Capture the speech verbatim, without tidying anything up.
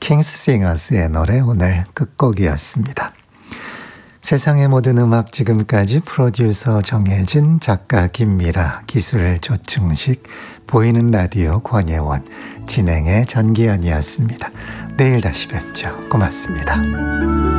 킹스싱어스의 노래 오늘 끝곡이었습니다. 세상의 모든 음악 지금까지 프로듀서 정혜진, 작가 김미라, 기술 조충식, 보이는 라디오 권예원, 진행의 전기현이었습니다. 내일 다시 뵙죠. 고맙습니다.